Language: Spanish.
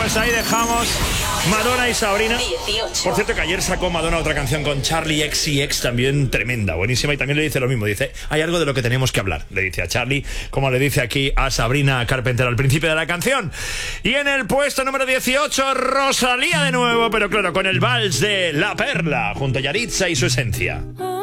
pues ahí dejamos Madonna y Sabrina. 18. Por cierto, que ayer sacó Madonna otra canción con Charlie XCX, también tremenda, buenísima, y también le dice lo mismo, dice, hay algo de lo que tenemos que hablar, le dice a Charlie, como le dice aquí a Sabrina Carpenter al principio de la canción. Y en el puesto número 18, Rosalía de nuevo, pero claro, con el vals de La Perla, junto a Yaritza y Su Esencia.